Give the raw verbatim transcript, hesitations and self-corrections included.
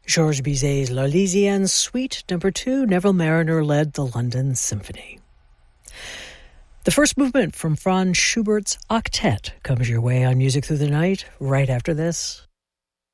Georges Bizet's L'Arlésienne Suite Number two, Neville Marriner led the London Symphony. The first movement from Franz Schubert's Octet comes your way on Music Through the Night right after this.